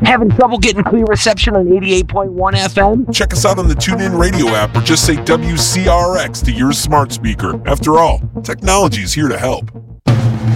Having trouble getting clear reception on 88.1 FM? Check us out on the TuneIn Radio app or just say WCRX to your smart speaker. After all, technology is here to help.